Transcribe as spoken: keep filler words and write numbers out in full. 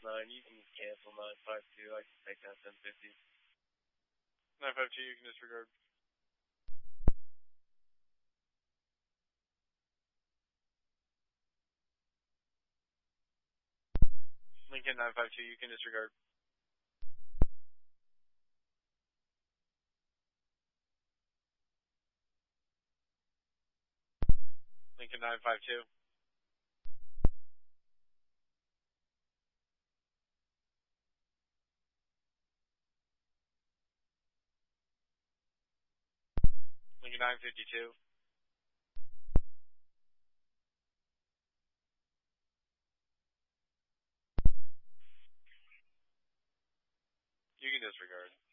nine, you can cancel nine five two. I can take that ten fifty. nine five two, you can disregard. Lincoln nine five two, you can disregard. Lincoln nine five two. Lincoln nine fifty-two. You can disregard.